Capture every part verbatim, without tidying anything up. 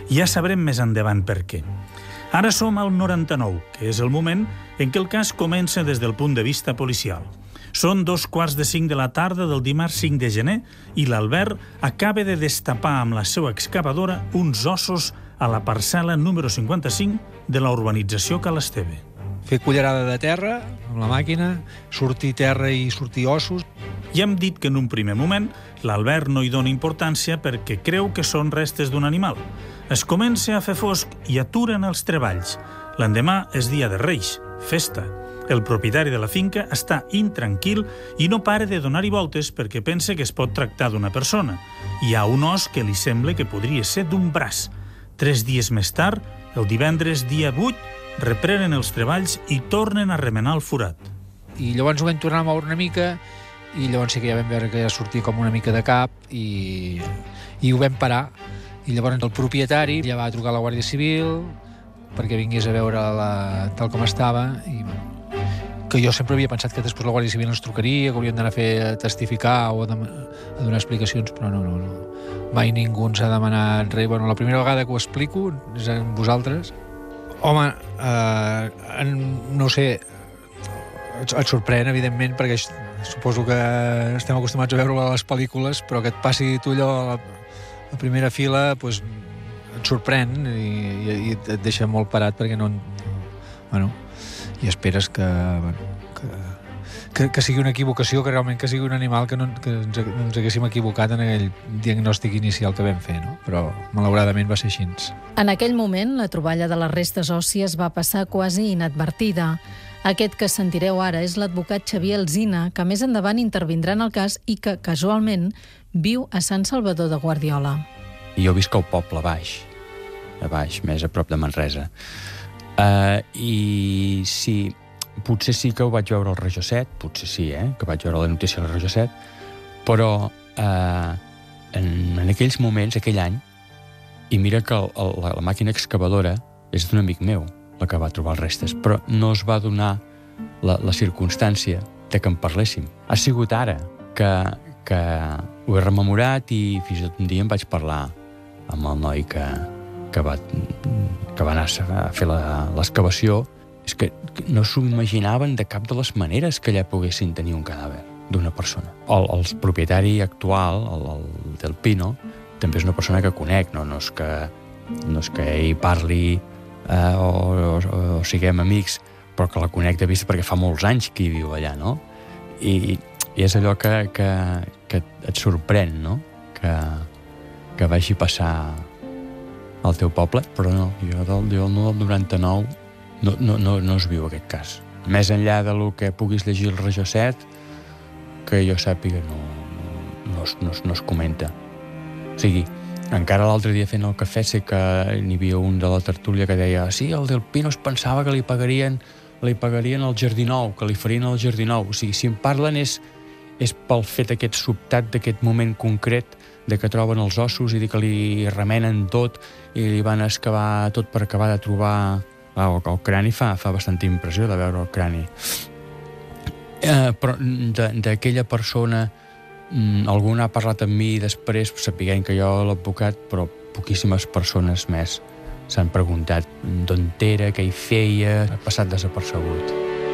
Ja sabrem més endavant per què. Ara som al noranta-nou, que és el moment en què el cas comença des del punt de vista policial. Són dos quarts de cinc de la tarda del dimarts cinc de gener i l'Albert acaba de destapar amb la seva excavadora uns ossos a la parcel·la número cinquanta-cinc de la urbanització Cal Esteve. Fer cullerada de terra amb la màquina, sortir terra i sortir ossos. Ja hem dit que en un primer moment l'Albert no hi dona importància perquè creu que són restes d'un animal. Es comença a fer fosc i aturen els treballs. L'endemà és dia de Reis, festa. El propietari de la finca està intranquil i no para de donar-hi voltes perquè pensa que es pot tractar d'una persona. Hi ha un os que li sembla que podria ser d'un braç. Tres dies més tard, el divendres dia vuit, reprenen els treballs i tornen a remenar el forat. I llavors ho vam tornar a moure una mica i llavors sí que ja vam veure que ja sortia com una mica de cap i, i ho vam parar. I llavors el propietari ja va trucar a la Guàrdia Civil perquè vingués a veure la, tal com estava i bueno, que jo sempre havia pensat que després la Guàrdia Civil ens trucaria, que hauríem d'anar a fer a testificar o a, a donar explicacions, però no, no, no. Mai ningú ens ha demanat res. Bueno, la primera vegada que ho explico és amb vosaltres. Home, eh, no ho sé, et, et sorprèn, evidentment, perquè suposo que estem acostumats a veure a les pel·lícules, però que et passi tu allò a la, a primera fila, doncs, et sorprèn i, i, i et deixa molt parat perquè no... Bueno, i esperes que, bueno, que, que, que sigui una equivocació, que realment que sigui un animal que no, que ens, ens haguéssim equivocat en aquell diagnòstic inicial que vam fer, no? Però malauradament va ser així. En aquell moment, la troballa de les restes òssies va passar quasi inadvertida. Aquest que sentireu ara és l'advocat Xavier Alsina, que més endavant intervindrà en el cas i que, casualment, viu a Sant Salvador de Guardiola. Jo visc al poble baix, a baix, més a prop de Manresa. Uh, I sí, potser sí que ho vaig veure al Regió set, potser sí, eh, que vaig veure la notícia al Regió set, però uh, en, en aquells moments, aquell any, i mira que el, el, la, la màquina excavadora és d'un amic meu, la que va trobar els restes, però no es va donar la, la circumstància de que en parléssim. Ha sigut ara que, que ho he rememorat i fins i tot un dia em vaig parlar amb el noi que, que, va, que va anar a fer l'excavació. És que no s'ho imaginaven de cap de les maneres que allà poguessin tenir un cadàver d'una persona. El, el propietari actual, el, el del Pino, també és una persona que conec, no, no, és, que, no és que ell parli eh, o, o, o siguem amics, però que la conec de vista perquè fa molts anys que hi viu allà, no? I, i és allò que, que, que et sorprèn, no? Que, que vagi passar al teu poble, però no, jo del, jo del noranta-nou no, no, no, no es viu aquest cas. Més enllà de lo que puguis llegir el Regió set, que jo sàpiga no, no, no, es, no, no es comenta. O sigui, encara l'altre dia fent el cafè sé que n'hi havia un de la tertúlia que deia sí, el del Pino es pensava que li pagarien li pagarien el Jardí Nou, que li farien el Jardí Nou. O sigui, si en parlen és, és pel fet aquest sobtat d'aquest moment concret de que troben els ossos i de que li remenen tot i li van excavar tot per acabar de trobar el, el crani. Fa, fa bastanta impressió de veure el crani. Eh, però d'aquella persona algú ha parlat amb mi després, sapiguent que jo l'advocat, però poquíssimes persones més s'han preguntat d'on era, què hi feia, ha passat desapercebut.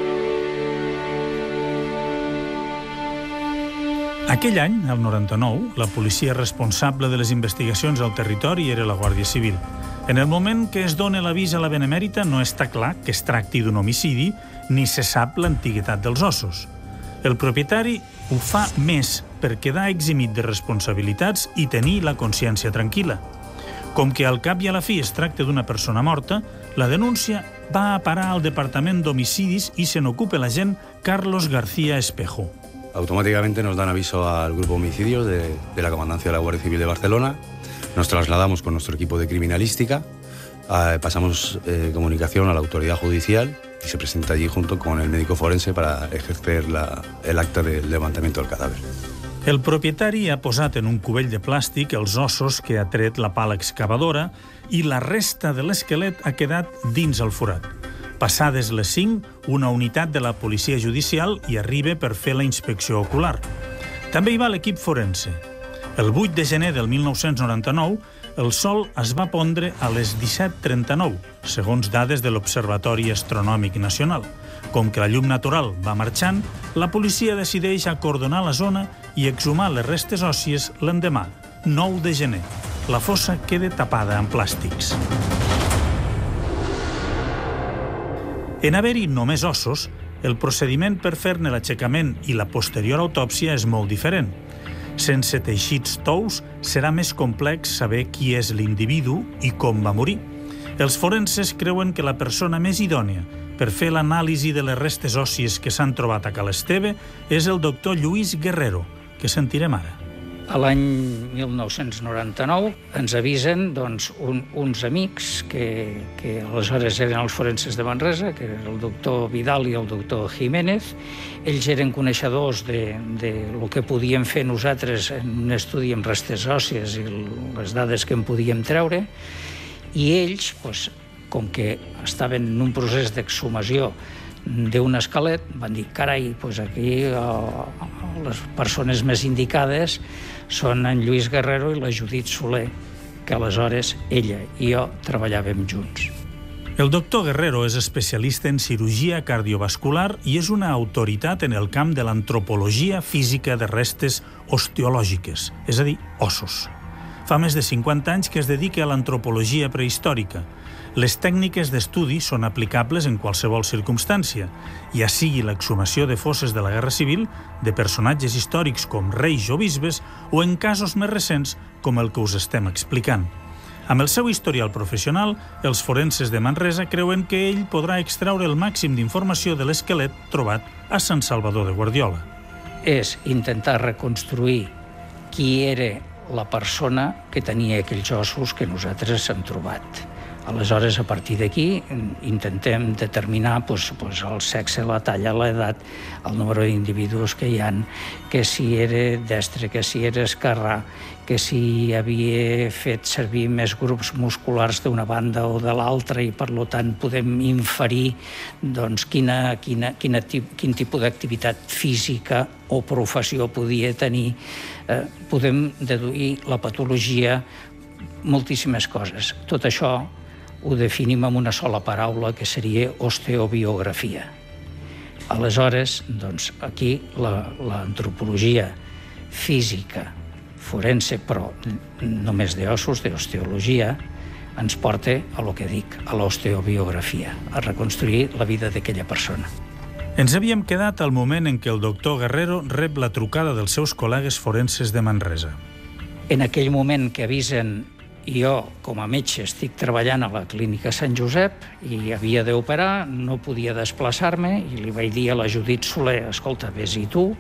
Aquell any, el noranta-nou, la policia responsable de les investigacions al territori era la Guàrdia Civil. En el moment que es dona l'avís a la Benemèrita no està clar que es tracti d'un homicidi ni se sap l'antiguitat dels ossos. El propietari ho fa més per quedar eximit de responsabilitats i tenir la consciència tranquil·la. Com que al cap i a la fi es tracta d'una persona morta, la denúncia va a parar al Departament d'Homicidis y se n'ocupa l'agent Carlos García Espejo. Automáticamente nos dan aviso al grupo homicidios de, de la Comandancia de la Guardia Civil de Barcelona. Nos trasladamos con nuestro equipo de criminalística, eh, pasamos eh, comunicación a la autoridad judicial y se presenta allí junto con el médico forense para ejercer la, el acta del levantamiento del cadáver. El propietari ha posat en un cubell de plàstic els ossos que ha tret la pala excavadora i la resta de l'esquelet ha quedat dins el forat. Passades les cinc, una unitat de la policia judicial hi arriba per fer la inspecció ocular. També hi va l'equip forense. El vuit de gener del mil nou-cents noranta-nou, el Sol es va pondre a les disset trenta-nou, segons dades de l'Observatori Astronòmic Nacional. Com que la llum natural va marxant, la policia decideix acordonar la zona i exhumar les restes òssies l'endemà, nou de gener. La fossa queda tapada amb plàstics. En haver-hi només ossos, el procediment per fer-ne l'aixecament i la posterior autòpsia és molt diferent. Sense teixits tous, serà més complex saber qui és l'individu i com va morir. Els forenses creuen que la persona més idònia per fer l'anàlisi de les restes òssies que s'han trobat a Cal Esteve és el doctor Lluís Guerrero, que sentirem ara. A l'any mil nou-cents noranta-nou ens avisen doncs, un, uns amics que, que aleshores eren els forenses de Manresa, que eren el doctor Vidal i el doctor Jiménez. Ells eren coneixedors de, de lo que podíem fer nosaltres en un estudi amb restes òssies i les dades que en podíem treure, i ells, doncs, com que estaven en un procés d'exhumació d'un esquelet, van dir, carai, doncs aquí eh, les persones més indicades són en Lluís Guerrero i la Judit Soler, que aleshores ella i jo treballàvem junts. El doctor Guerrero és especialista en cirurgia cardiovascular i és una autoritat en el camp de l'antropologia física de restes osteològiques, és a dir, ossos. Fa més de cinquanta anys que es dedica a l'antropologia prehistòrica. Les tècniques d'estudi són aplicables en qualsevol circumstància, ja sigui l'exhumació de fosses de la Guerra Civil, de personatges històrics com reis o bisbes, o en casos més recents com el que us estem explicant. Amb el seu historial professional, els forenses de Manresa creuen que ell podrà extraure el màxim d'informació de l'esquelet trobat a Sant Salvador de Guardiola. És intentar reconstruir qui era la persona que tenia aquells ossos que nosaltres hem trobat. Aleshores, a partir d'aquí, intentem determinar doncs, doncs, el sexe, la talla, l'edat, el número d'individus que hi ha, que si era destre, que si era esquerrà, que si havia fet servir més grups musculars d'una banda o de l'altra i, per tant, podem inferir doncs, quina, quina, quina, quin tipus d'activitat física o professió podia tenir. Eh, podem deduir la patologia, moltíssimes coses. Tot això ho definim amb una sola paraula, que seria osteobiografia. Aleshores, doncs, aquí l'antropologia física, forense, però només d'ossos, d'osteologia, ens porta a lo que dic, a l'osteobiografia, a reconstruir la vida d'aquella persona. Ens havíem quedat al moment en què el doctor Guerrero rep la trucada dels seus col·legues forenses de Manresa. En aquell moment que avisen, jo, com a metge, estic treballant a la clínica Sant Josep i havia d'operar, no podia desplaçar-me i li vaig dir a la Judit Soler, escolta, vés-hi tu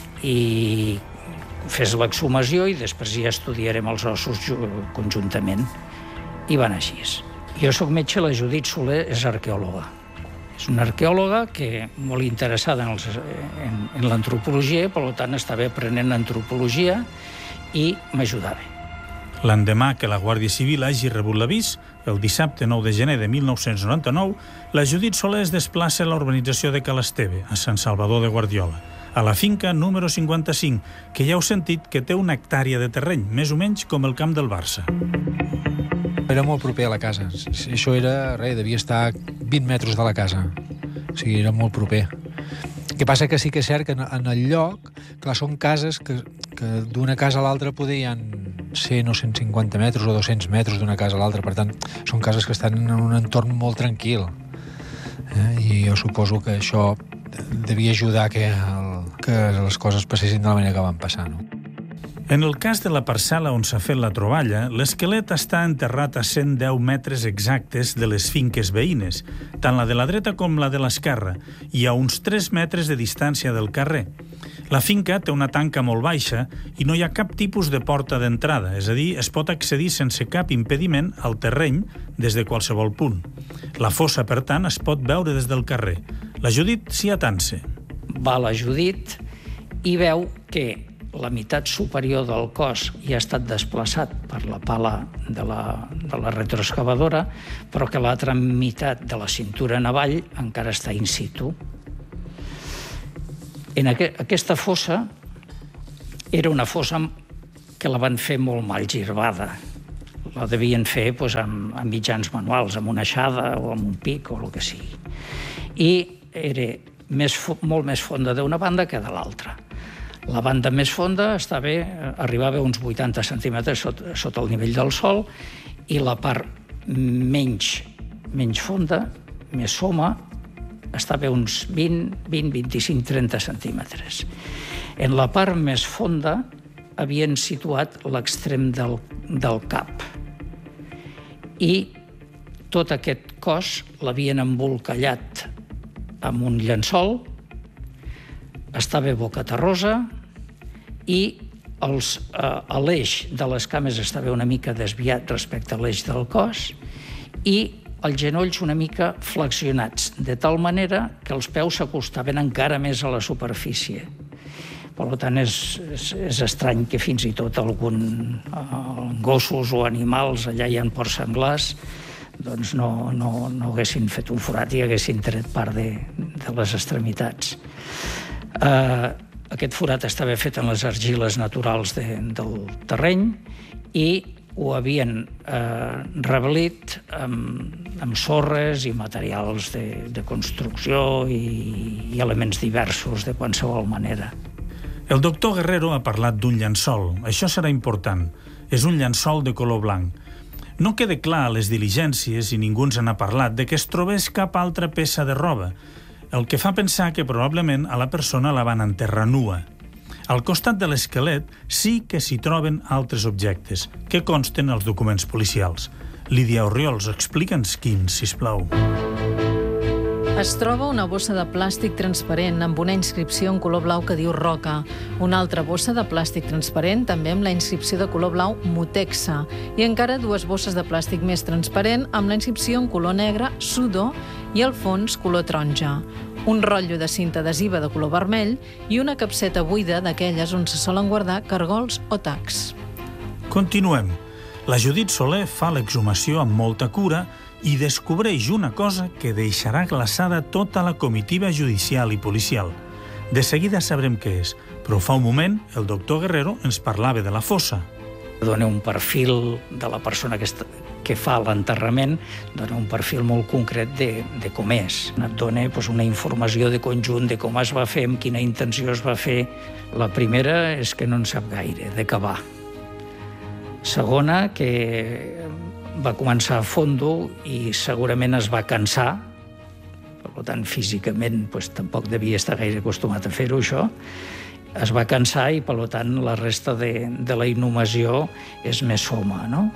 i fes l'exhumació i després ja estudiarem els ossos conjuntament. I van així. Jo soc metge, la Judit Soler és arqueòloga. És una arqueòloga que molt interessada en, els, en, en l'antropologia, per tant estava aprenent antropologia i m'ajudava. L'endemà que la Guàrdia Civil hagi rebut l'avís, el dissabte nou de gener de mil nou-cents noranta-nou, la Judit Soler es desplaça a la urbanització de Cal Esteve, a Sant Salvador de Guardiola, a la finca número cinquanta-cinc, que ja heu sentit que té una hectàrea de terreny, més o menys com el camp del Barça. Era molt proper a la casa. Això era, res, devia estar vint metres de la casa. O sigui, era molt proper. El que passa que sí que és cert que en el lloc, clar, són cases que, que d'una casa a l'altra podien cent o cent cinquanta metres o dos-cents metres d'una casa a l'altra. Per tant, són cases que estan en un entorn molt tranquil. Eh? I jo suposo que això devia ajudar que, el, que les coses passessin de la manera que van passar, no? En el cas de la parcel·la on s'ha fet la troballa, l'esquelet està enterrat a cent deu metres exactes de les finques veïnes, tant la de la dreta com la de l'esquerra, i a uns tres metres de distància del carrer. La finca té una tanca molt baixa i no hi ha cap tipus de porta d'entrada, és a dir, es pot accedir sense cap impediment al terreny des de qualsevol punt. La fossa, per tant, es pot veure des del carrer. La Judit s'hi atansa. Va la Judit i veu que la meitat superior del cos ja ha estat desplaçat per la pala de la, de la retroexcavadora, però que l'altra meitat de la cintura en avall encara està in situ. En aqu aquesta fossa era una fossa que la van fer molt mal girbada. la devien fer doncs, amb, amb mitjans manuals, amb una aixada o amb un pic o el que sigui. I era més, molt més fonda d'una banda que de l'altra. La banda més fonda estava, arribava a uns vuitanta centímetres sota, sota el nivell del sòl, i la part menys, menys fonda, més soma, estava a uns vint, vint, vint-i-cinc, trenta centímetres. En la part més fonda havien situat l'extrem del, del cap. I tot aquest cos l'havien embolcallat amb un llençol, estava bocaterrosa i els, eh, l'eix de les cames estava una mica desviat respecte a l'eix del cos i els genolls una mica flexionats, de tal manera que els peus s'acostaven encara més a la superfície. Per tant, és, és, és estrany que fins i tot algun eh, gossos o animals, allà hi ha porcs senglars, doncs no, no, no haguessin fet un forat i haguessin tret part de, de les extremitats. Eh, aquest forat estava fet en les argiles naturals de, del terreny i ho havien eh, rebelit amb, amb sorres i materials de, de construcció i, i elements diversos de qualsevol manera. El doctor Guerrero ha parlat d'un llençol. Això serà important. És un llençol de color blanc. No queda clar a les diligències, i ningú ens n'ha parlat, de que es trobés cap altra peça de roba, el que fa pensar que probablement a la persona la van enterrar nua. Al costat de l'esquelet sí que s'hi troben altres objectes, que consten als documents policials. Lídia Orriols, explica'ns quins, sisplau. Es troba una bossa de plàstic transparent amb una inscripció en color blau que diu Roca, una altra bossa de plàstic transparent també amb la inscripció de color blau Mutexa i encara dues bosses de plàstic més transparent amb la inscripció en color negre Sudo i al fons color taronja, un rotllo de cinta adhesiva de color vermell i una capseta buida d'aquelles on se solen guardar cargols o tacs. Continuem. La Judit Soler fa l'exhumació amb molta cura i descobreix una cosa que deixarà glaçada tota la comitiva judicial i policial. De seguida sabrem què és, però fa un moment el doctor Guerrero ens parlava de la fossa. Dona un perfil de la persona que, està, que fa l'enterrament, dona un perfil molt concret de, de com és. Et dona doncs, una informació de conjunt de com es va fer, amb quina intenció es va fer. La primera és que no en sap gaire, de cavar. Segona, que va començar a fondo i segurament es va cansar, per tant, físicament doncs, tampoc devia estar gaire acostumat a fer-ho, això. Es va cansar i, per tant, la resta de, de la inhumació és més soma, no?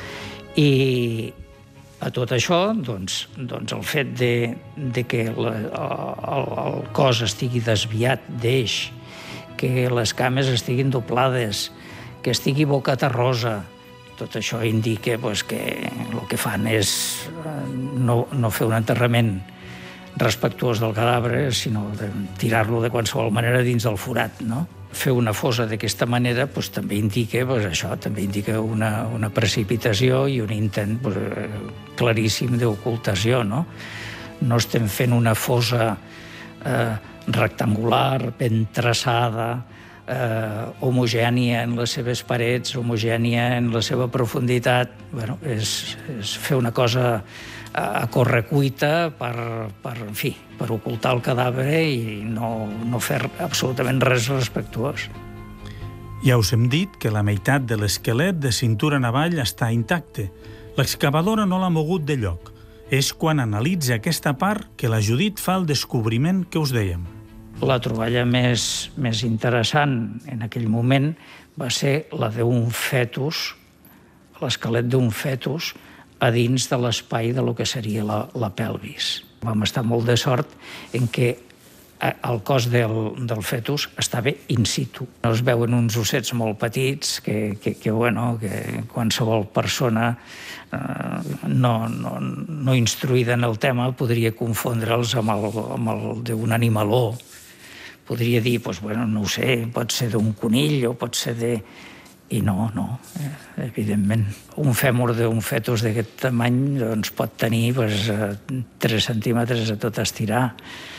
I a tot això, doncs, doncs el fet de, de que la, el, el cos estigui desviat d'eix, que les cames estiguin doblades, que estigui bocaterrosa, tot això indica doncs, que el que fan és no, no fer un enterrament respectuós del cadàver, sinó de tirar-lo de qualsevol manera dins del forat, no? Fer una fosa d'aquesta manera doncs, també indica doncs, això, també indica una, una precipitació i un intent doncs, claríssim d'ocultació, no? No estem fent una fosa eh, rectangular, ben traçada, Eh, homogènia en les seves parets, homogènia en la seva profunditat. Bueno, és, és fer una cosa a, a correcuita per, per, en fi, per ocultar el cadàver i no, no fer absolutament res respectuós. Ja us hem dit que la meitat de l'esquelet de cintura en avall està intacte. L'excavadora no l'ha mogut de lloc. És quan analitza aquesta part que la Judit fa el descobriment que us dèiem. La troballa més, més interessant en aquell moment va ser la d'un fetus, l'esquelet d'un fetus, a dins de l'espai de lo que seria la, la pelvis. Vam estar molt de sort en què el cos del, del fetus estava in situ. No es veuen uns ossets molt petits que, que, que, bueno, que qualsevol persona eh, no, no, no instruïda en el tema podria confondre'ls amb el, amb el d'un animaló. Podria dir, doncs, bueno, no ho sé, pot ser d'un conill o pot ser de... I no, no, evidentment. Un fèmur d'un fetus d'aquest tamany doncs, pot tenir doncs, tres centímetres a tot estirar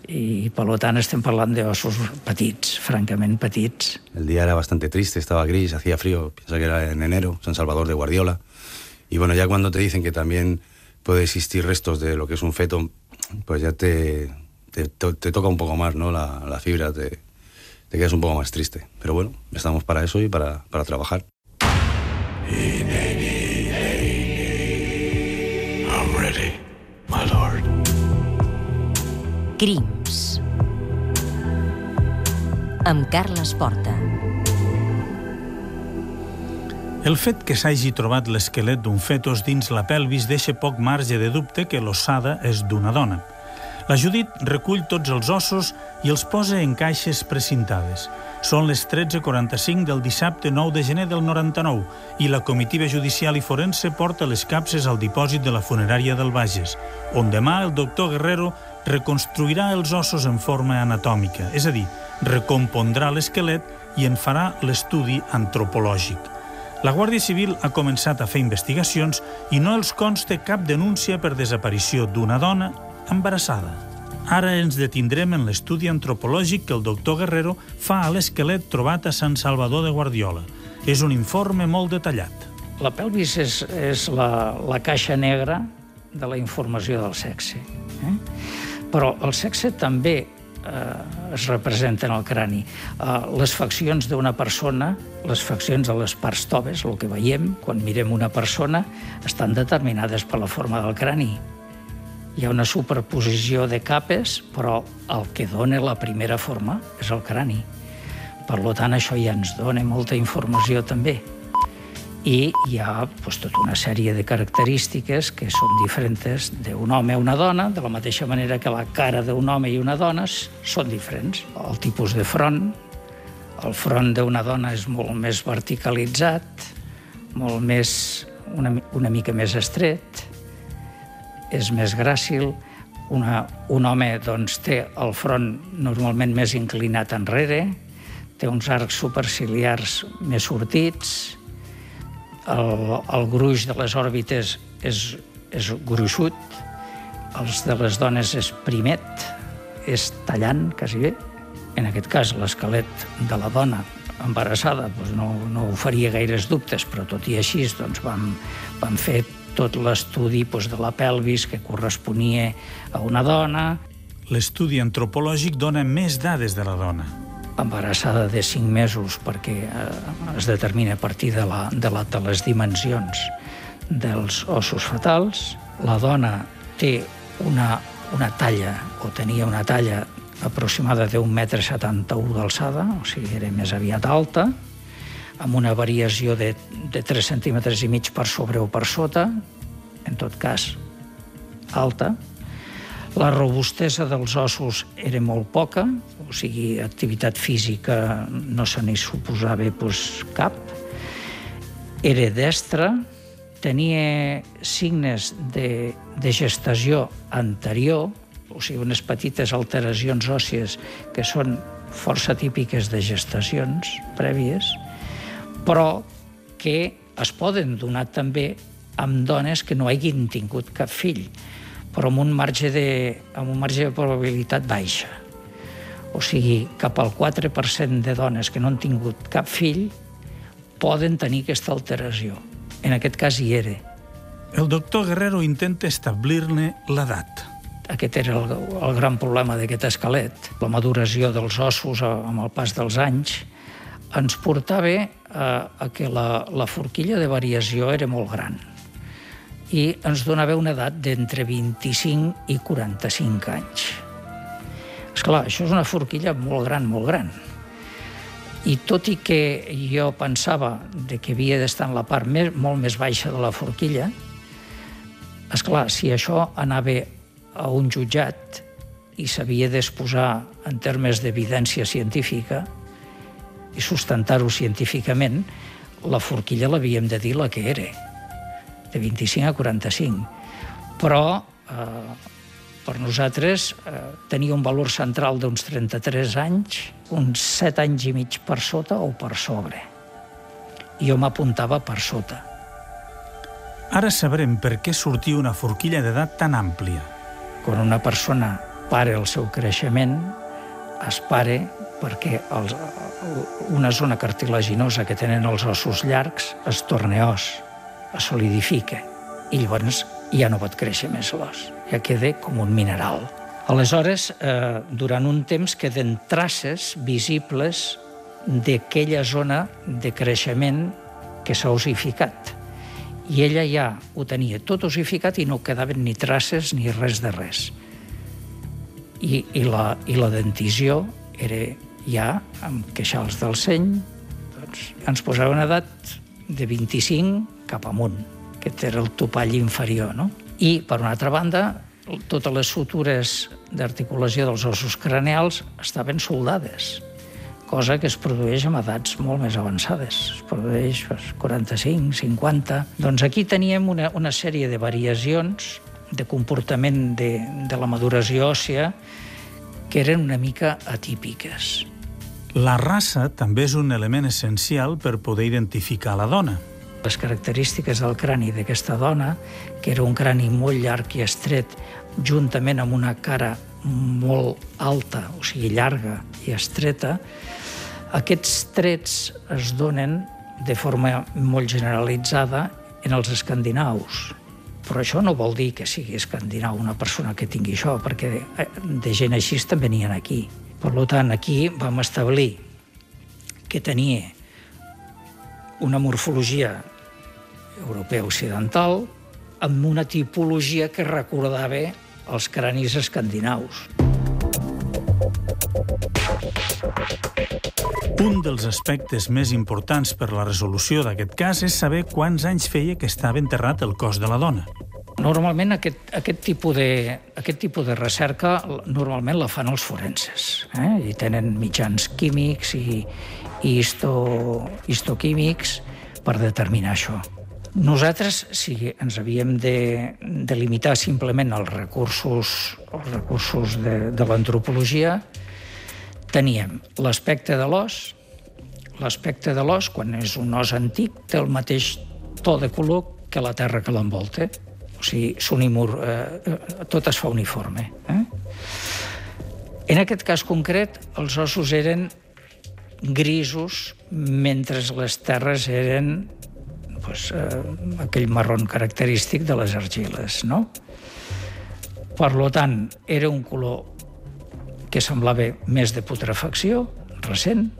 Y por lo tanto estem parlant d'ossos petits, francament petits. El día era bastante triste, estaba gris, hacía frío, piensa que era en enero, San Salvador de Guardiola. Y bueno, ya cuando te dicen que también puede existir restos de lo que es un feto, pues ya te, te, te toca un poco más, ¿no? La, la fibra, te, te quedas un poco más triste. Pero bueno, estamos para eso y para, para trabajar. I'm ready, my lord. Crims. Amb Carles Porta. El fet que s'hagi trobat l'esquelet d'un fetus dins la pelvis deixa poc marge de dubte que l'ossada és d'una dona. La Judit recull tots els ossos i els posa en caixes precintades. Són les tretze quaranta-cinc del dissabte nou de gener del noranta-nou i la comitiva judicial i forense porta les capses al dipòsit de la funerària del Bages, on demà el doctor Guerrero reconstruirà els ossos en forma anatòmica, és a dir, recompondrà l'esquelet i en farà l'estudi antropològic. La Guàrdia Civil ha començat a fer investigacions i no els consta cap denúncia per desaparició d'una dona embarassada. Ara ens detindrem en l'estudi antropològic que el doctor Guerrero fa a l'esquelet trobat a Sant Salvador de Guardiola. És un informe molt detallat. La pelvis és, és la, la caixa negra de la informació del sexe. Eh? Però el sexe també eh, es representa en el crani. Eh, les faccions d'una persona, les faccions de les parts toves, el que veiem quan mirem una persona, estan determinades per la forma del crani. Hi ha una superposició de capes, però el que dona la primera forma és el crani. Per tant, això ja ens dona molta informació també. I hi ha doncs, tota una sèrie de característiques que són diferents d'un home a una dona, de la mateixa manera que la cara d'un home i una dona són diferents. El tipus de front, el front d'una dona és molt més verticalitzat, molt més, una, una mica més estret, és més gràcil. Una, un home doncs, té el front normalment més inclinat enrere, té uns arcs superciliars més sortits, el, el gruix de les òrbites és, és gruixut, els de les dones és primet, és tallant, quasi bé. En aquest cas, l'esquelet de la dona embarassada doncs no, no oferia gaires dubtes, però tot i així doncs, vam, vam fer tot l'estudi doncs, de la pelvis que corresponia a una dona. L'estudi antropològic dona més dades de la dona. Embarassada de cinc mesos perquè eh, es determina a partir de, la, de, la, de les dimensions dels ossos fetals. La dona té una, una talla, o tenia una talla aproximada d'un metre setanta-u d'alçada, o sigui, era més aviat alta, amb una variació de, de tres centímetres i mig per sobre o per sota, en tot cas, alta. La robustesa dels ossos era molt poca, o sigui, activitat física no se n'hi suposava doncs, cap. Era destra, tenia signes de, de gestació anterior, o sigui, unes petites alteracions òssies que són força típiques de gestacions prèvies, però que es poden donar també amb dones que no hagin tingut cap fill, però amb un marge de, amb un marge de probabilitat baixa. O sigui, cap al quatre per cent de dones que no han tingut cap fill poden tenir aquesta alteració. En aquest cas hi era. El doctor Guerrero intenta establir-ne l'edat. Aquest era el, el gran problema d'aquest esquelet. La maduració dels ossos amb el pas dels anys ens portava a, a que la, la forquilla de variació era molt gran i ens donava una edat d'entre vint-i-cinc i quaranta-cinc anys. Esclar, això és una forquilla molt gran, molt gran. I tot i que jo pensava de que havia d'estar en la part més, molt més baixa de la forquilla, esclar, si això anava a un jutjat i s'havia d'exposar en termes d'evidència científica i sustentar-ho científicament, la forquilla l'havíem de dir la que era, de vint-i-cinc a quaranta-cinc. Però eh, per nosaltres eh, tenia un valor central d'uns trenta-tres anys, uns set anys i mig per sota o per sobre. Jo m'apuntava per sota. Ara sabrem per què sortia una forquilla d'edat tan àmplia. Quan una persona para el seu creixement, es para perquè els, una zona cartilaginosa que tenen els ossos llargs es torna os, es solidifica, i llavors ja no pot créixer més l'os, ja queda com un mineral. Aleshores, eh, durant un temps queden traces visibles d'aquella zona de creixement que s'ha ossificat. I ella ja ho tenia tot ossificat i no quedaven ni traces ni res de res. I, i, la, i la dentició era ja amb queixals del seny, doncs ens posava una edat de vint-i-cinc cap amunt, que era el topall inferior, no? I, per una altra banda, totes les sutures d'articulació dels ossos craneals estaven soldades, cosa que es produeix amb edats molt més avançades. Es produeix pues, quaranta-cinc, cinquanta... Doncs aquí teníem una, una sèrie de variacions de comportament de, de la maduració òssia que eren una mica atípiques. La raça també és un element essencial per poder identificar la dona. Les característiques del crani d'aquesta dona, que era un crani molt llarg i estret, juntament amb una cara molt alta, o sigui, llarga i estreta, aquests trets es donen de forma molt generalitzada en els escandinaus. Però això no vol dir que sigui escandinau una persona que tingui això, perquè de gent així també venien aquí. Per tant, aquí vam establir que tenia una morfologia europea occidental amb una tipologia que recordava els cranis escandinaus. Un dels aspectes més importants per la resolució d'aquest cas és saber quants anys feia que estava enterrat el cos de la dona. Normalment aquest, aquest, tipus de, aquest tipus de recerca normalment la fan els forenses, eh? I tenen mitjans químics i, i histo, histoquímics per determinar això. Nosaltres, si ens havíem de, de limitar simplement als recursos, als recursos de, de l'antropologia, teníem l'aspecte de l'os. L'aspecte de l'os, quan és un os antic, té el mateix to de color que la terra que l'envolta. O sigui, s'unimur, eh, tot es fa uniforme. Eh? En aquest cas concret, els ossos eren grisos, mentre les terres eren pues, eh, aquell marrón característic de les argiles, no? Per tant, era un color que semblava més de putrefacció, recent.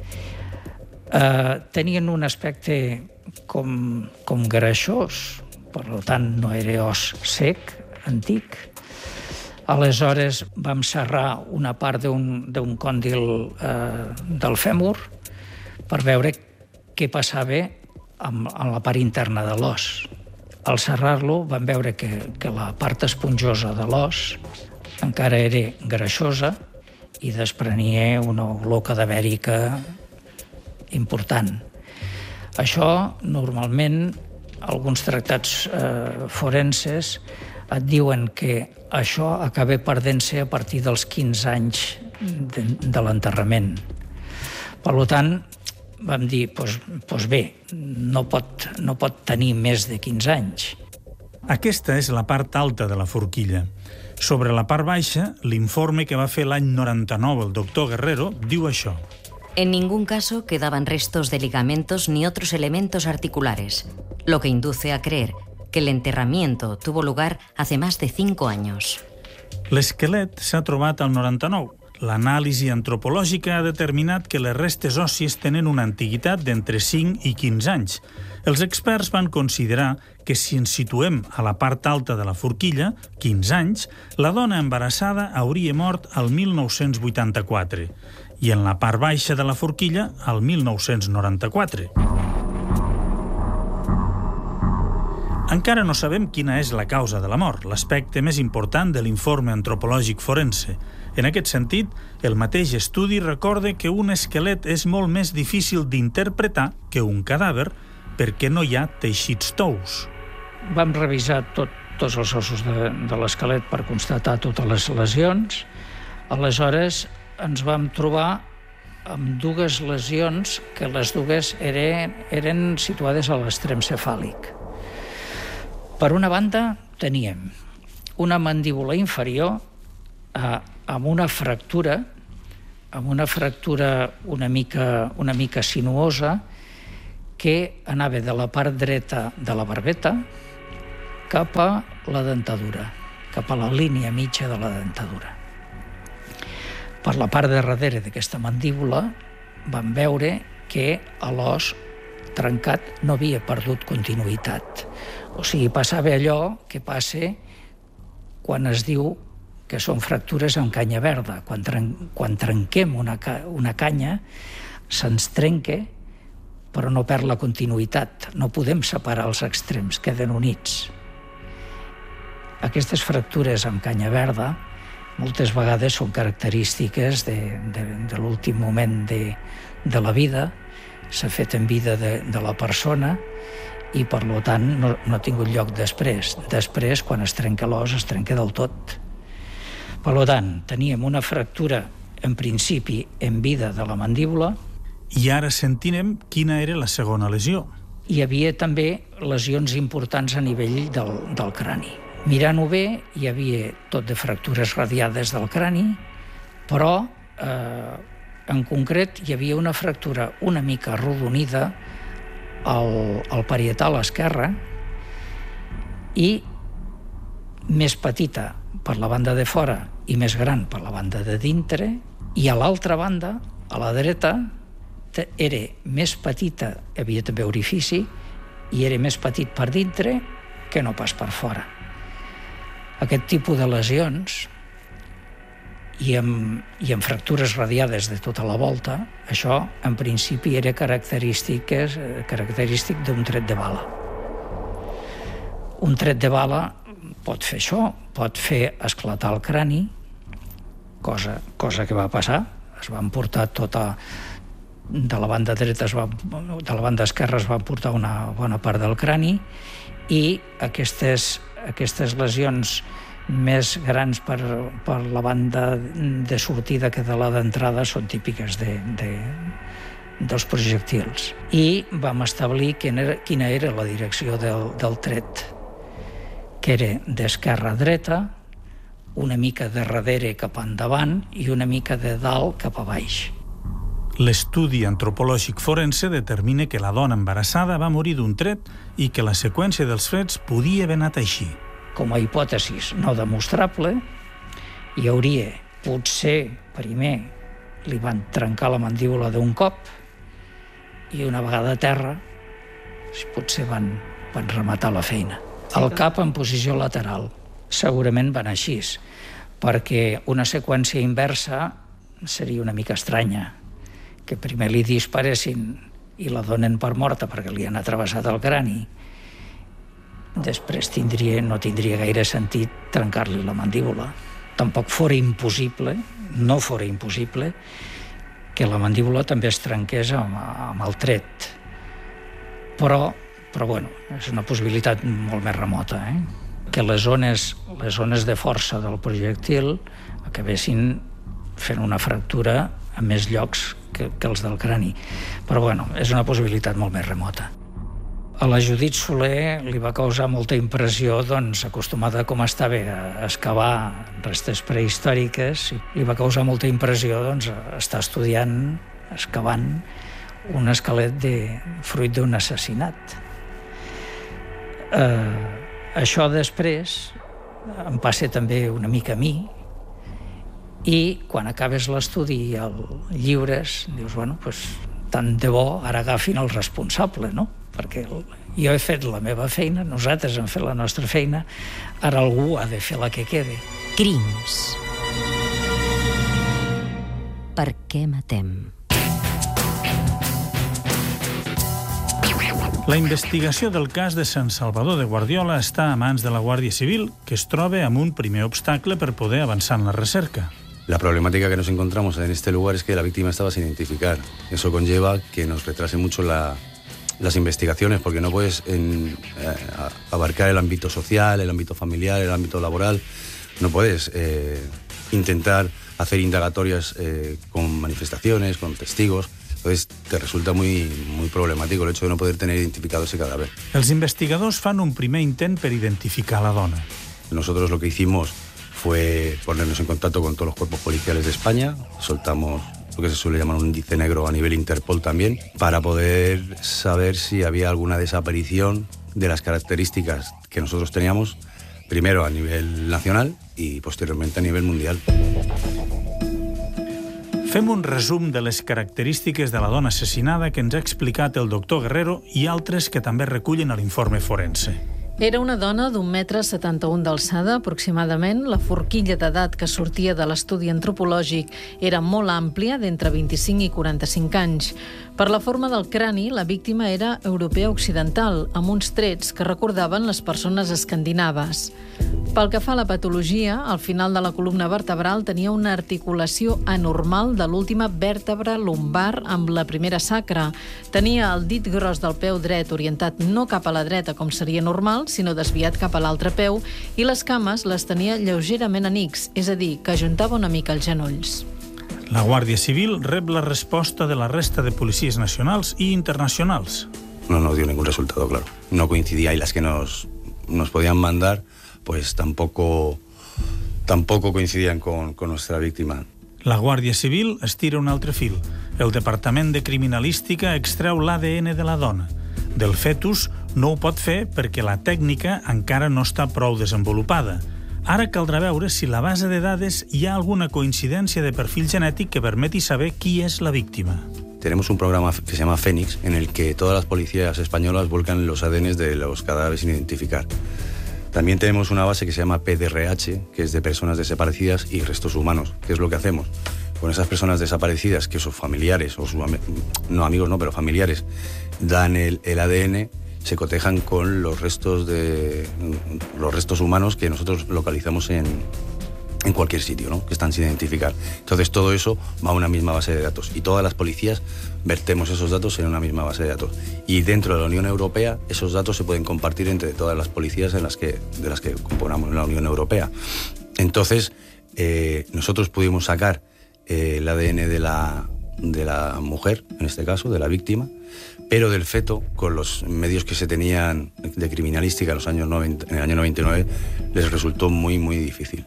Eh, tenien un aspecte com, com greixós, per tant, no era os sec, antic. Aleshores, vam serrar una part d'un còndil eh, del fèmur per veure què passava amb, amb la part interna de l'os. Al serrar-lo, vam veure que, que la part esponjosa de l'os encara era greixosa i desprenia una olor cadavèrica important. Això, normalment, alguns tractats eh, forenses et diuen que això acaba perdent-se a partir dels quinze anys de, de l'enterrament. Per tant, vam dir, doncs, doncs bé, no pot, no pot tenir més de quinze anys. Aquesta és la part alta de la forquilla. Sobre la part baixa, l'informe que va fer l'any noranta-nou el doctor Guerrero diu això. En ningún caso quedaban restos de ligamentos ni otros elementos articulares, lo que induce a creer que el enterramiento tuvo lugar hace más de cinco años. L'esquelet s'ha trobat al noranta-nou. L'anàlisi antropològica ha determinat que les restes òssies tenen una antiguitat d'entre cinc i quinze anys. Els experts van considerar que si ens situem a la part alta de la forquilla, quinze anys, la dona embarassada hauria mort al mil nou-cents vuitanta-quatre i en la part baixa de la forquilla al mil nou-cents noranta-quatre. Encara no sabem quina és la causa de la mort, l'aspecte més important de l'informe antropològic forense. En aquest sentit, el mateix estudi recorda que un esquelet és molt més difícil d'interpretar que un cadàver perquè no hi ha teixits tous. Vam revisar tot, tots els ossos de, de l'esquelet per constatar totes les lesions. Aleshores, ens vam trobar amb dues lesions que les dues eren, eren situades a l'extrem cefàlic. Per una banda, teníem una mandíbula inferior eh, amb una fractura, amb una fractura una mica, una mica sinuosa, que anava de la part dreta de la barbeta cap a la dentadura, cap a la línia mitja de la dentadura. Per la part de darrere d'aquesta mandíbula vam veure que l'os trencat no havia perdut continuïtat. O sigui, passava allò que passa quan es diu que són fractures amb canya verda. Quan, tren quan trenquem una, ca una canya, se'ns trenca, però no perd la continuïtat. No podem separar els extrems, queden units. Aquestes fractures amb canya verda moltes vegades són característiques de, de, de l'últim moment de, de la vida, s'ha fet en vida de, de la persona i, per tant, no, no ha tingut lloc després. Després, quan es trenca l'os, es trenca del tot. Per tant, teníem una fractura, en principi, en vida de la mandíbula. I ara sentinem quina era la segona lesió. Hi havia també lesions importants a nivell del, del crani. Mirant-ho bé, hi havia tot de fractures radiades del crani, però eh, en concret hi havia una fractura una mica arrodonida al, al parietal esquerre i més petita per la banda de fora i més gran per la banda de dintre, i a l'altra banda, a la dreta, era més petita, hi havia també orifici, i era més petit per dintre que no pas per fora. Aquest tipus de lesions i amb, i amb fractures radiades de tota la volta, això en principi era característic, característic d'un tret de bala. Un tret de bala pot fer això, pot fer esclatar el crani, cosa, cosa que va passar. Es van portar tota... De la banda dreta, es va, de la banda esquerra es va portar una bona part del crani, i aquestes, aquestes lesions més grans per, per la banda de sortida que de la d'entrada són típiques de, de, dels projectils. I vam establir quina era, quina era la direcció del, del tret, que era d'esquerra a dreta, una mica de darrere cap endavant i una mica de dalt cap a baix. L'estudi antropològic forense determina que la dona embarassada va morir d'un tret i que la seqüència dels fets podia haver anat així. Com a hipòtesis no demostrable, hi hauria, potser, primer, li van trencar la mandíbula d'un cop i una vegada a terra, potser van, van rematar la feina. El cap en posició lateral. Segurament van així, perquè una seqüència inversa seria una mica estranya, que primer li disparessin i la donen per morta perquè li han atravessat el crani. Després tindria, no tindria gaire sentit trencar-li la mandíbula. Tampoc fora impossible, no fora impossible, que la mandíbula també es trenqués amb, amb el tret. Però, però bueno, és una possibilitat molt més remota, eh? Que les zones, les zones de força del projectil acabessin fent una fractura a més llocs que, que els del crani. Però bueno, és una possibilitat molt més remota. A la Judit Soler li va causar molta impressió, doncs, acostumada com estava a excavar restes prehistòriques, li va causar molta impressió, doncs, estar estudiant, excavant un esquelet de fruit d'un assassinat. Eh, això després em passa també una mica a mi, i quan acabes l'estudi i el lliures, dius, bueno, doncs, tant de bo ara agafin el responsable, no? Perquè jo he fet la meva feina, nosaltres hem fet la nostra feina, ara algú ha de fer la que quede. Crims. Per què matem? La investigació del cas de Sant Salvador de Guardiola està a mans de la Guàrdia Civil, que es troba amb un primer obstacle per poder avançar en la recerca. La problemática que nos encontramos en este lugar es que la víctima estaba sin identificar. Eso conlleva que nos retrase mucho la, las investigaciones, porque no puedes en, eh, abarcar el ámbito social, el ámbito familiar, el ámbito laboral. No puedes eh, intentar hacer indagatorias eh, con manifestaciones, con testigos. Entonces te resulta muy, muy problemático el hecho de no poder tener identificado ese cadáver. Els investigadors fan un primer intent per identificar la dona. Nosotros lo que hicimos fue ponernos en contacto con todos los cuerpos policiales de España. Soltamos lo que se suele llamar un índice negro a nivel Interpol también, para poder saber si había alguna desaparición de las características que nosotros teníamos, primero a nivel nacional i posteriorment a nivell mundial. Fem un resum de les característiques de la dona assassinada que ens ha explicat el doctor Guerrero i altres que també recullen a l'informe forense. Era una dona d'un metre setanta-un d'alçada, aproximadament. La forquilla d'edat que sortia de l'estudi antropològic era molt àmplia, d'entre vint-i-cinc i quaranta-cinc anys. Per la forma del crani, la víctima era europea occidental, amb uns trets que recordaven les persones escandinaves. Pel que fa a la patologia, al final de la columna vertebral tenia una articulació anormal de l'última vèrtebra lumbar amb la primera sacra. Tenia el dit gros del peu dret orientat no cap a la dreta, com seria normal, sinó desviat cap a l'altre peu, i les cames les tenia lleugerament en X, és a dir, que ajuntava una mica els genolls. La Guàrdia Civil rep la resposta de la resta de policies nacionals i internacionals. No nos dio ningún resultado, claro. No coincidía, y las que nos, nos podían mandar, pues tampoco, tampoco coincidían con, con nuestra víctima. La Guàrdia Civil estira un altre fil. El Departament de Criminalística extreu l'A D N de la dona. Del fetus no ho pot fer perquè la tècnica encara no està prou desenvolupada. Ara caldrà veure si a la base de dades hi ha alguna coincidència de perfil genètic que permeti saber qui és la víctima. Tenemos un programa que se llama Fénix, en el que todas las policías españolas volcan los A D Ns de los cadáveres sin identificar. También tenemos una base que se llama P D R H, que es de personas desaparecidas y restos humanos. ¿Qué es lo que hacemos? Con esas personas desaparecidas, que sus familiares, o sus no amigos, no, pero familiares, dan el, el A D N, se cotejan con los restos de los restos humanos que nosotros localizamos en, en cualquier sitio, ¿no? Que están sin identificar. Entonces todo eso va a una misma base de datos y todas las policías vertemos esos datos en una misma base de datos. Y dentro de la Unión Europea esos datos se pueden compartir entre todas las policías en las que, de las que componamos la Unión Europea. Entonces eh, nosotros pudimos sacar eh, el A D N de la, de la mujer, en este caso, de la víctima, pero del feto, con los medios que se tenían de criminalística en, los años noventa, en el año noventa y nueve, les resultó muy, muy difícil.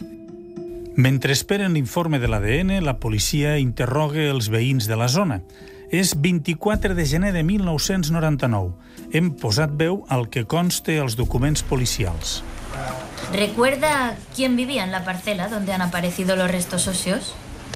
Mentre esperen l'informe de l'A D N, la policia interroga els veïns de la zona. És vint-i-quatre de gener de mil nou-cents noranta-nou. Hem posat veu al que conste als documents policials. ¿Recuerda quién vivía en la parcela donde han aparecido los restos óseos?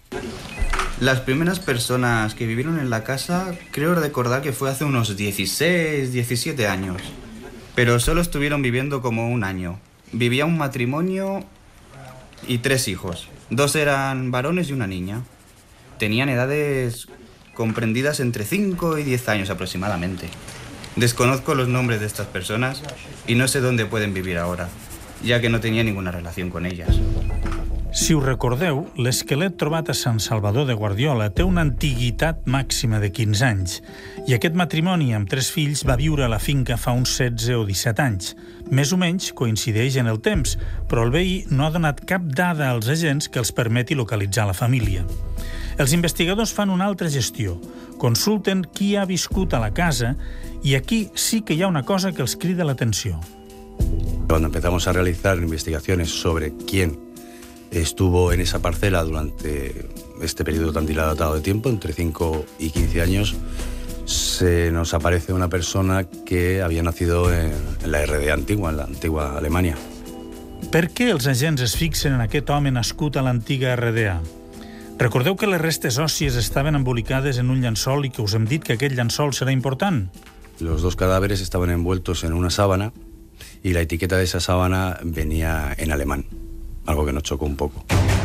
Las primeras personas que vivieron en la casa, creo recordar que fue hace unos dieciséis, diecisiete años. Pero solo estuvieron viviendo como un año. Vivía un matrimonio y tres hijos. Dos eran varones y una niña. Tenían edades comprendidas entre cinco y diez años aproximadamente. Desconozco los nombres de estas personas y no sé dónde pueden vivir ahora, ja que no tenia ninguna relació con ellas. Si us recordeu, l'esquelet trobat a Sant Salvador de Guardiola té una antiguitat màxima de quinze anys i aquest matrimoni amb tres fills va viure a la finca fa uns setze o disset anys. Més o menys coincideix en el temps, però el veí no ha donat cap dada als agents que els permeti localitzar la família. Els investigadors fan una altra gestió. Consulten qui ha viscut a la casa i aquí sí que hi ha una cosa que els crida l'atenció. Cuando empezamos a realizar investigaciones sobre quién estuvo en esa parcela durante este periodo tan dilatado de tiempo, entre cinco y quince años, se nos aparece una persona que había nacido en, en la R D A antigua, en la antigua Alemania. Per què els agents es fixen en aquest home nascut a l'antiga R D A? Recordeu que les restes òssies estaven embolicades en un llençol i que us hem dit que aquest llençol serà important? Los dos cadáveres estaban envueltos en una sábana y la etiqueta de esa sábana venía en alemán, algo que nos chocó un poco.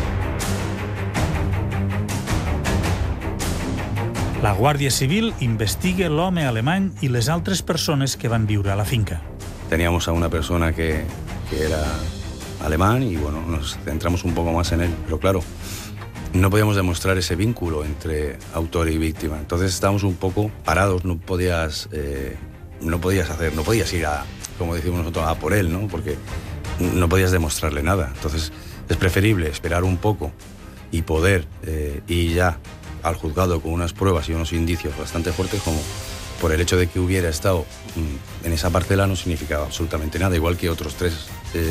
La Guàrdia Civil investiga l'home alemany i les altres persones que van viure a la finca. Teníamos a una persona que, que era alemán y bueno, nos centramos un poco más en él, pero claro, no podíamos demostrar ese vínculo entre autor y víctima. Entonces estábamos un poco parados, no podías, eh, no podías hacer, no podías ir a, como decimos nosotros, a por él, ¿no? Porque no podías demostrarle nada. Entonces es preferible esperar un poco y poder eh, ir ya al juzgado con unas pruebas y unos indicios bastante fuertes, como por el hecho de que hubiera estado mm, en esa parcela no significaba absolutamente nada, igual que otros tres eh,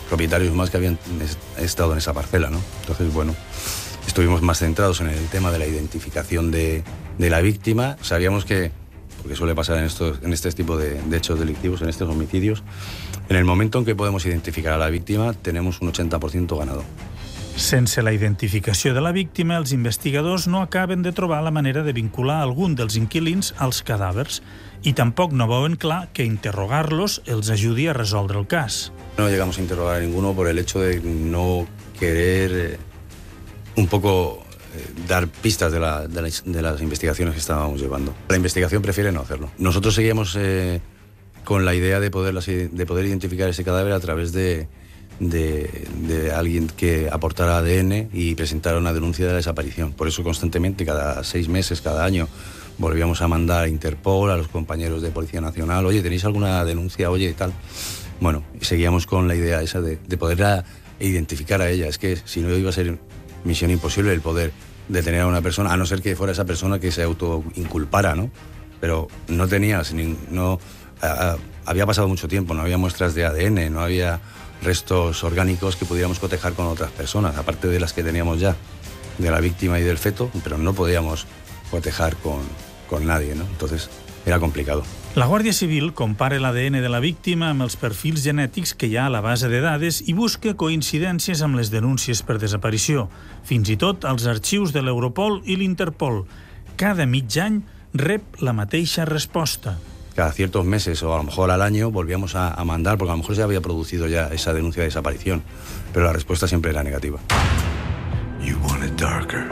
propietarios más que habían estado en esa parcela, ¿no? Entonces, bueno, estuvimos más centrados en el tema de la identificación de, de la víctima. Sabíamos que, porque suele pasar en, estos, en este tipo de, de hechos delictivos, en estos homicidios, en el momento en que podemos identificar a la víctima, tenemos un ochenta por ciento ganado. Sense la identificació de la víctima, els investigadors no acaben de trobar la manera de vincular algun dels inquilins als cadàvers i tampoc no veuen clar que interrogar-los els ajudi a resoldre el cas. No llegamos a interrogar a ninguno por el hecho de no querer eh, un poco eh, dar pistas de, la, de, la, de las investigaciones que estábamos llevando. La investigación prefiere no hacerlo. Nosotros seguíamos eh, con la idea de poder, de poder identificar ese cadáver a través de, de, de alguien que aportara A D N y presentara una denuncia de la desaparición. Por eso constantemente, cada seis meses, cada año, volvíamos a mandar a Interpol, a los compañeros de Policía Nacional, oye, ¿tenéis alguna denuncia? Oye, tal. Bueno, y seguíamos con la idea esa de, de poder a, identificar a ella. Es que si no iba a ser misión imposible el poder detener a una persona, a no ser que fuera esa persona que se autoinculpara, ¿no? Pero no tenías, ni, no, a, a, había pasado mucho tiempo, no había muestras de A D N, no había restos orgánicos que pudiéramos cotejar con otras personas, aparte de las que teníamos ya, de la víctima y del feto, pero no podíamos cotejar con, con nadie, ¿no? Entonces era complicado. La Guàrdia Civil compara l'A D N de la víctima amb els perfils genètics que hi ha a la base de dades i busca coincidències amb les denúncies per desaparició, fins i tot als arxius de l'Europol i l'Interpol. Cada mig any rep la mateixa resposta. Cada ciertos meses o a lo mejor al año volvíamos a, a mandar, porque a lo mejor se había producido ya esa denuncia de desaparición, pero la respuesta siempre era negativa. You want it darker.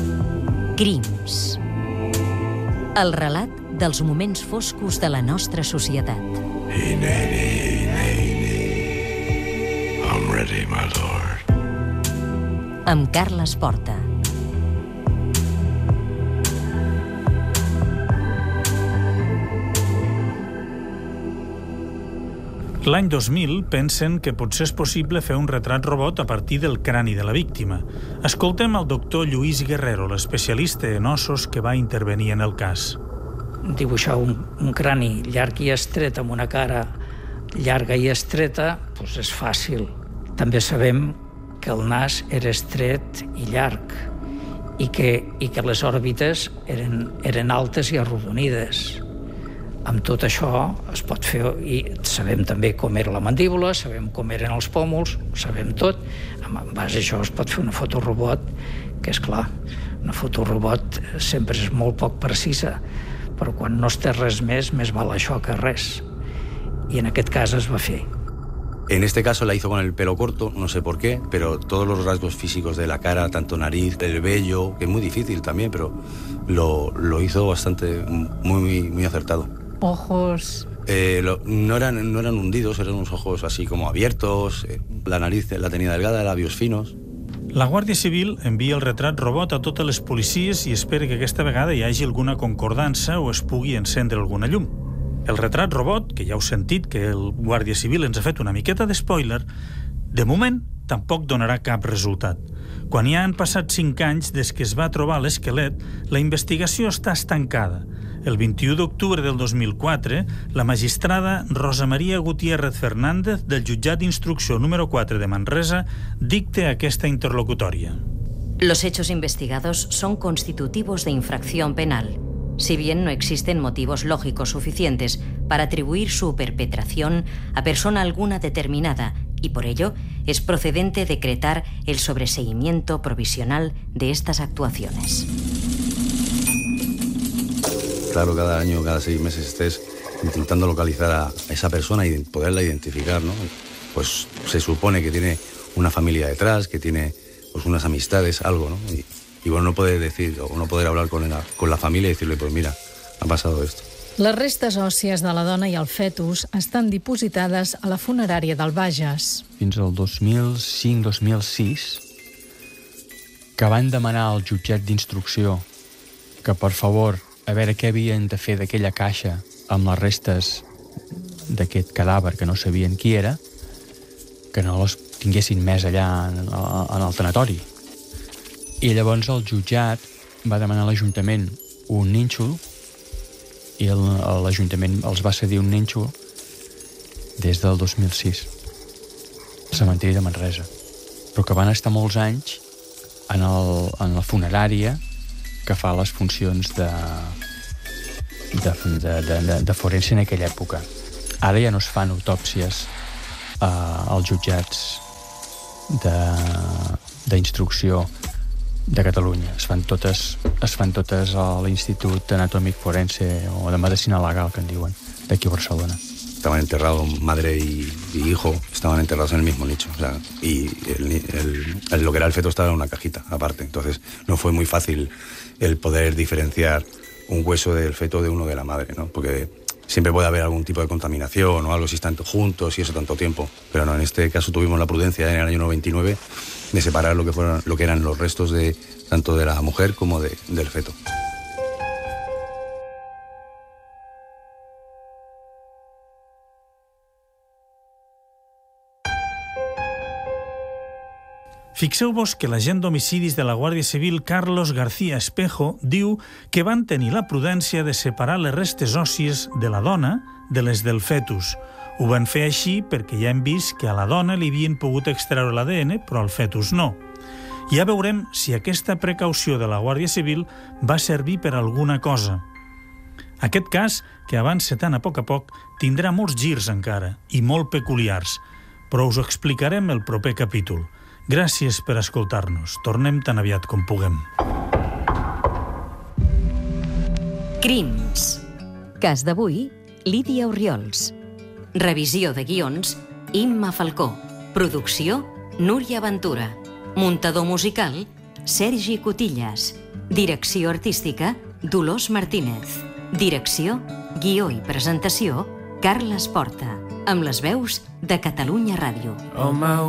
Crims. El relat dels moments foscos de la nostra societat. Hey, Nanny, Nanny. I'm ready, my lord. Amb Carles Porta. L'any dos mil pensen que potser és possible fer un retrat robot a partir del crani de la víctima. Escoltem el doctor Lluís Guerrero, l'especialista en ossos que va intervenir en el cas. Dibuixar un, un crani llarg i estret amb una cara llarga i estreta doncs és fàcil. També sabem que el nas era estret i llarg i que, i que les òrbites eren, eren altes i arrodonides. Amb tot això es pot fer, i sabem també com era la mandíbula, sabem com eren els pòmuls, sabem tot. En base a això es pot fer una fotorobot, que és clar, una fotorobot sempre és molt poc precisa, però quan no es té res més, més val això que res. I en aquest cas es va fer. En este caso la hizo con el pelo corto, no sé por qué, pero todos los rasgos físicos de la cara, tanto nariz, el vello, que es muy difícil también, pero lo, lo hizo bastante, muy, muy acertado. Ojos... Eh, lo, no, eran, no eran hundidos, eran unos ojos así como abiertos, eh, la nariz la tenía delgada, labios finos. La Guàrdia Civil envia el retrat robot a totes les policies i espera que aquesta vegada hi hagi alguna concordança o es pugui encendre alguna llum. El retrat robot, que ja heu sentit que el Guàrdia Civil ens ha fet una miqueta d'espoiler, de moment tampoc donarà cap resultat. Quan ja han passat cinc anys des que es va trobar l'esquelet, la investigació està estancada. El vint-i-u d'octubre del dos mil quatre, la magistrada Rosa María Gutiérrez Fernández del jutjat d'instrucció número quatre de Manresa dicta aquesta interlocutòria. Los hechos investigados son constitutivos de infracción penal, si bien no existen motivos lógicos suficientes para atribuir su perpetración a persona alguna determinada y por ello es procedente decretar el sobreseimiento provisional de estas actuaciones. Claro, cada año, cada seis meses estés intentando localizar a esa persona y poderla identificar, ¿no? Pues se supone que tiene una familia detrás, que tiene pues unas amistades, algo, ¿no? Y, y bueno, no poder decir, o no poder hablar con la, con la familia y decirle, pues mira, ha pasado esto. Les restes òssies de la dona i el fetus estan dipositades a la funerària del Bages. Fins al dos mil cinc dos mil sis, que van demanar al jutjat d'instrucció que, per favor, a veure què havien de fer d'aquella caixa amb les restes d'aquest cadàver que no sabien qui era, que no les tinguessin més allà en, en el tanatori. I llavors el jutjat va demanar a l'Ajuntament un nínxol i l'Ajuntament els va cedir un nínxol des del dos mil sis. cementiri de Manresa, però que van estar molts anys en, el, en la funerària que fa les funcions de, de, de, de, de, de forense en aquella època. Ara ja no es fan autòpsies eh, als jutjats d'instrucció de, de Catalunya. Es fan totes, es fan totes a l'Institut Anatòmic Forense o de Medicina Legal, que en diuen, d'aquí a Barcelona. Estaban enterrados madre y, y hijo, estaban enterrados en el mismo nicho. O sea, y el, el, el, lo que era el feto estaba en una cajita aparte. Entonces no fue muy fácil el poder diferenciar un hueso del feto de uno de la madre, ¿no? Porque siempre puede haber algún tipo de contaminación o algo si están juntos y eso tanto tiempo. Pero no, en este caso tuvimos la prudencia en el año noventa y nueve de separar lo que, fueron, lo que eran los restos de, tanto de la mujer como de, del feto. Fixeu-vos que l'agent d'homicidis de la Guàrdia Civil, Carlos García Espejo, diu que van tenir la prudència de separar les restes òssies de la dona de les del fetus. Ho van fer així perquè ja hem vist que a la dona li havien pogut extreure l'A D N, però al fetus no. Ja veurem si aquesta precaució de la Guàrdia Civil va servir per alguna cosa. Aquest cas, que avança tan a poc a poc, tindrà molts girs encara, i molt peculiars, però us ho explicarem el proper capítol. Gràcies per escoltar-nos. Tornem tan aviat com puguem. Crims. Cas d'avui, Lídia Orriols. Revisió de guions, Imma Falcó. Producció, Núria Ventura. Muntador musical, Sergi Cotillas. Direcció artística, Dolors Martínez. Direcció, guió i presentació, Carles Porta. Amb les veus de Catalunya Ràdio.